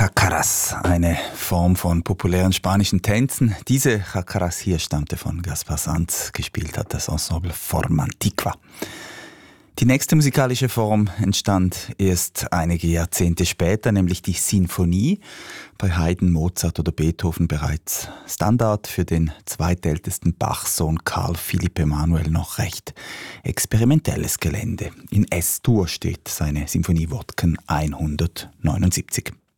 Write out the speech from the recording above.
Chacaras, eine Form von populären spanischen Tänzen. Diese Chacaras hier stammte von Gaspar Sanz, gespielt hat das Ensemble Forma Antiqua. Die nächste musikalische Form entstand erst einige Jahrzehnte später, nämlich die Sinfonie. Bei Haydn, Mozart oder Beethoven bereits Standard, für den zweitältesten Bach-Sohn Karl Philipp Emanuel noch recht experimentelles Gelände. In S-Dur steht seine Symphonie Wodken 179.